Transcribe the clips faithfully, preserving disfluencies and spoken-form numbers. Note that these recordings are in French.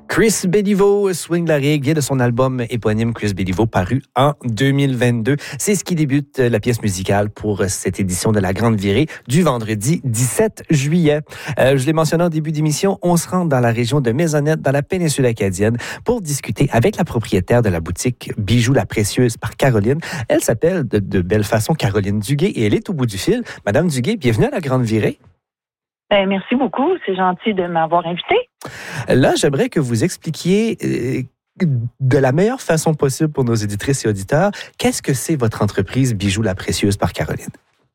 Chris Béliveau, Swing la Rigue, vient de son album éponyme Chris Béliveau, paru en deux mille vingt-deux. C'est ce qui débute la pièce musicale pour cette édition de La Grande Virée du vendredi dix-sept juillet. Euh, je l'ai mentionné en début d'émission, on se rend dans la région de Maisonnette, dans la péninsule acadienne, pour discuter avec la propriétaire de la boutique Bijoux La Précieuse par Caroline. Elle s'appelle de, de belle façon Caroline Duguay et elle est au bout du fil. Madame Duguay, bienvenue à La Grande Virée. Ben, merci beaucoup, c'est gentil de m'avoir invité. Là, j'aimerais que vous expliquiez euh, de la meilleure façon possible pour nos éditrices et auditeurs, qu'est-ce que c'est votre entreprise Bijoux La Précieuse par Caroline?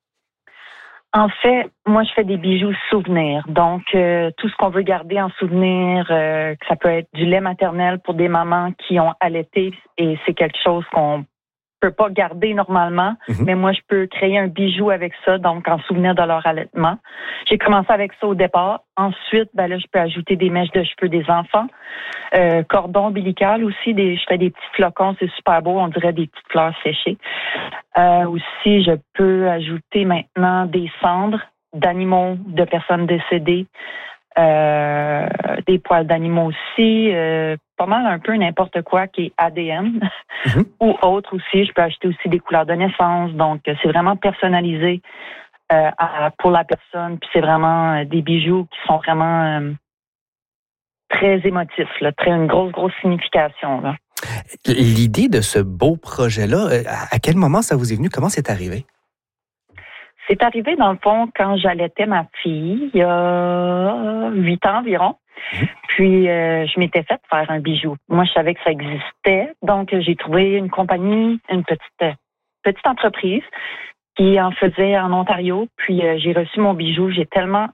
En fait, moi, je fais des bijoux souvenirs. Donc, euh, tout ce qu'on veut garder en souvenir, euh, ça peut être du lait maternel pour des mamans qui ont allaité et c'est quelque chose qu'on peut pas garder normalement, mm-hmm. mais moi, je peux créer un bijou avec ça, donc en souvenir de leur allaitement. J'ai commencé avec ça au départ. Ensuite, ben là, je peux ajouter des mèches de cheveux des enfants, euh, cordon ombilical aussi, des, je fais des petits flocons, c'est super beau, on dirait des petites fleurs séchées. Euh, aussi, je peux ajouter maintenant des cendres d'animaux, de personnes décédées, euh, des poils d'animaux aussi, euh, pas mal un peu n'importe quoi qui est A D N mm-hmm. ou autre aussi. Je peux acheter aussi des couleurs de naissance. Donc, c'est vraiment personnalisé euh, à, pour la personne. Puis c'est vraiment euh, des bijoux qui sont vraiment euh, très émotifs, là, très une grosse, grosse signification. Là. L'idée de ce beau projet-là, à quel moment ça vous est venu? Comment c'est arrivé? C'est arrivé, dans le fond, quand j'allaitais ma fille, il y a huit ans environ. Mmh. Puis, euh, je m'étais faite faire un bijou. Moi, je savais que ça existait. Donc, j'ai trouvé une compagnie, une petite euh, petite entreprise qui en faisait en Ontario. Puis, euh, j'ai reçu mon bijou. J'ai tellement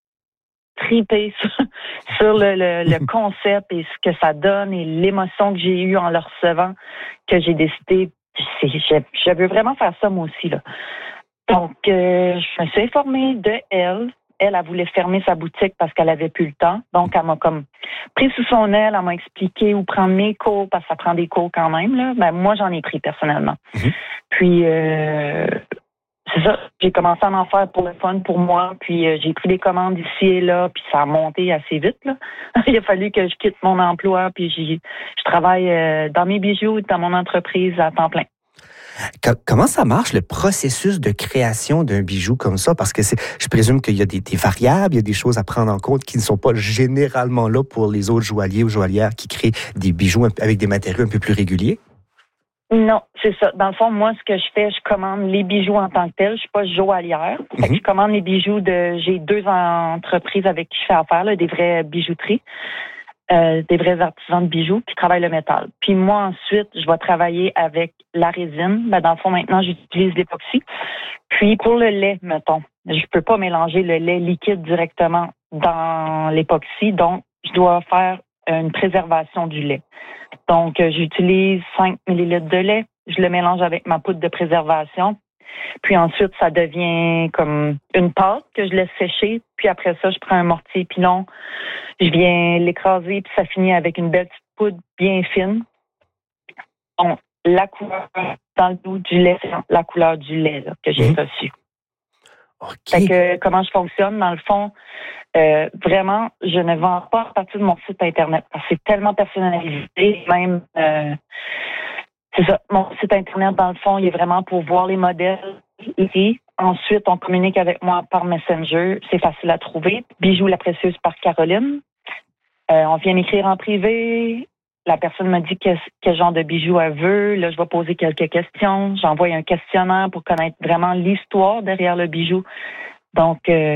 tripé sur, sur le, le, le concept et ce que ça donne et l'émotion que j'ai eue en le recevant que j'ai décidé, c'est, je, je veux vraiment faire ça moi aussi, là. Donc, euh, je me suis informée de elle. Elle, elle voulait fermer sa boutique parce qu'elle avait plus le temps. Donc, elle m'a comme pris sous son aile, elle m'a expliqué où prendre mes cours, parce que ça prend des cours quand même, là. Ben, moi, j'en ai pris personnellement. Mm-hmm. Puis, euh, c'est ça, j'ai commencé à en faire pour le fun, pour moi. Puis, euh, j'ai pris des commandes ici et là, puis ça a monté assez vite, là. Il a fallu que je quitte mon emploi, puis j'y, je travaille euh, dans mes bijoux, dans mon entreprise à temps plein. Comment ça marche, le processus de création d'un bijou comme ça? Parce que c'est, je présume qu'il y a des, des variables, il y a des choses à prendre en compte qui ne sont pas généralement là pour les autres joailliers ou joaillières qui créent des bijoux avec des matériaux un peu plus réguliers. Non, c'est ça. Dans le fond, moi, ce que je fais, je commande les bijoux en tant que tel. Je suis pas joaillière. Mm-hmm. Fait que je commande les bijoux de... J'ai deux entreprises avec qui je fais affaire, là, des vraies bijouteries. Euh, des vrais artisans de bijoux qui travaillent le métal. Puis moi, ensuite, je vais travailler avec la résine. Ben, dans le fond, maintenant, j'utilise l'époxy. Puis pour le lait, mettons, je peux pas mélanger le lait liquide directement dans l'époxy, donc je dois faire une préservation du lait. Donc, j'utilise cinq millilitres de lait, je le mélange avec ma poudre de préservation. Puis ensuite, ça devient comme une pâte que je laisse sécher. Puis après ça, je prends un mortier pilon, je viens l'écraser, puis ça finit avec une belle petite poudre bien fine. Bon, la couleur dans le dos du lait, c'est la couleur du lait là, que j'ai mmh. reçu. Okay. Fait que comment je fonctionne, dans le fond, euh, vraiment, je ne vends pas à partir de mon site Internet. Parce que c'est tellement personnalisé, même... Euh, C'est ça. Mon site Internet, dans le fond, il est vraiment pour voir les modèles ici. Ensuite, on communique avec moi par Messenger. C'est facile à trouver. Bijoux La Précieuse par Caroline. Euh, on vient m'écrire en privé. La personne me dit quel, quel genre de bijoux elle veut. Là, je vais poser quelques questions. J'envoie un questionnaire pour connaître vraiment l'histoire derrière le bijou. Donc, euh,